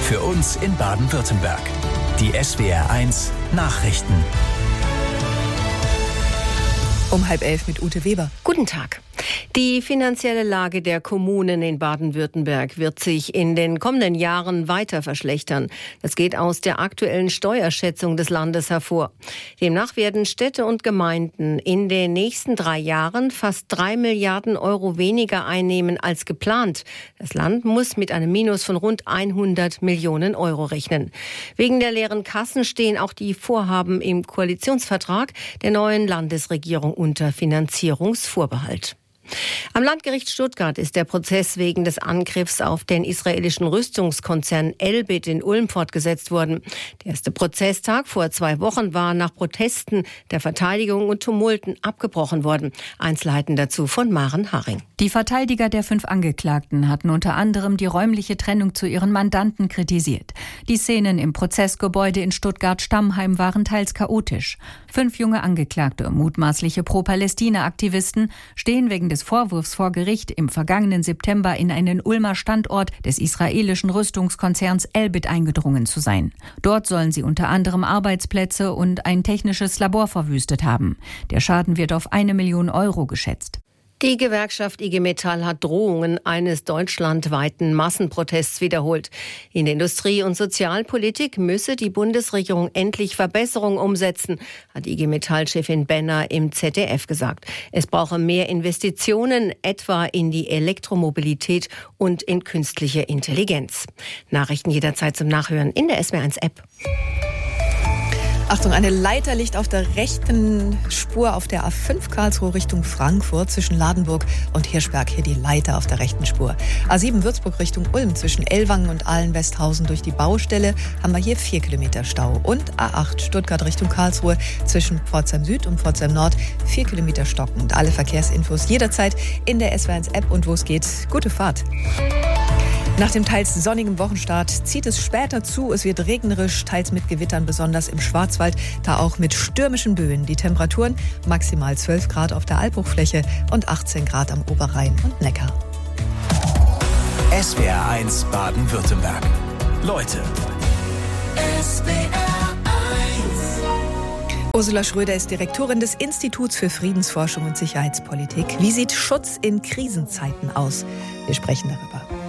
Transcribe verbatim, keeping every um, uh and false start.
Für uns in Baden-Württemberg. Die S W R eins Nachrichten. Um halb elf mit Ute Weber. Guten Tag. Die finanzielle Lage der Kommunen in Baden-Württemberg wird sich in den kommenden Jahren weiter verschlechtern. Das geht aus der aktuellen Steuerschätzung des Landes hervor. Demnach werden Städte und Gemeinden in den nächsten drei Jahren fast drei Milliarden Euro weniger einnehmen als geplant. Das Land muss mit einem Minus von rund hundert Millionen Euro rechnen. Wegen der leeren Kassen stehen auch die Vorhaben im Koalitionsvertrag der neuen Landesregierung unter Finanzierungsvorbehalt. Am Landgericht Stuttgart ist der Prozess wegen des Angriffs auf den israelischen Rüstungskonzern Elbit in Ulm fortgesetzt worden. Der erste Prozesstag vor zwei Wochen war nach Protesten der Verteidigung und Tumulten abgebrochen worden. Einzelheiten dazu von Maren Haring. Die Verteidiger der fünf Angeklagten hatten unter anderem die räumliche Trennung zu ihren Mandanten kritisiert. Die Szenen im Prozessgebäude in Stuttgart-Stammheim waren teils chaotisch. Fünf junge Angeklagte, mutmaßliche Pro-Palästina-Aktivisten, stehen wegen des Vorwurfs vor Gericht, im vergangenen September in einen Ulmer Standort des israelischen Rüstungskonzerns Elbit eingedrungen zu sein. Dort sollen sie unter anderem Arbeitsplätze und ein technisches Labor verwüstet haben. Der Schaden wird auf eine Million Euro geschätzt. Die Gewerkschaft I G Metall hat Drohungen eines deutschlandweiten Massenprotests wiederholt. In der Industrie- und Sozialpolitik müsse die Bundesregierung endlich Verbesserungen umsetzen, hat I G Metall-Chefin Benner im Z D F gesagt. Es brauche mehr Investitionen, etwa in die Elektromobilität und in künstliche Intelligenz. Nachrichten jederzeit zum Nachhören in der S W R eins App. Achtung, eine Leiter liegt auf der rechten Spur auf der A fünf Karlsruhe Richtung Frankfurt zwischen Ladenburg und Hirschberg. Hier die Leiter auf der rechten Spur. A sieben Würzburg Richtung Ulm zwischen Ellwangen und Ahlen-Westhausen durch die Baustelle haben wir hier vier Kilometer Stau. Und A acht Stuttgart Richtung Karlsruhe zwischen Pforzheim Süd und Pforzheim Nord vier Kilometer stockend. Alle Verkehrsinfos jederzeit in der S W R eins App und wo es geht, gute Fahrt. Nach dem teils sonnigen Wochenstart zieht es später zu. Es wird regnerisch, teils mit Gewittern, besonders im Schwarzwald, da auch mit stürmischen Böen. Die Temperaturen maximal zwölf Grad auf der Albhochfläche und achtzehn Grad am Oberrhein und Neckar. S W R eins Baden-Württemberg. Leute. S W R eins. Ursula Schröder ist Direktorin des Instituts für Friedensforschung und Sicherheitspolitik. Wie sieht Schutz in Krisenzeiten aus? Wir sprechen darüber.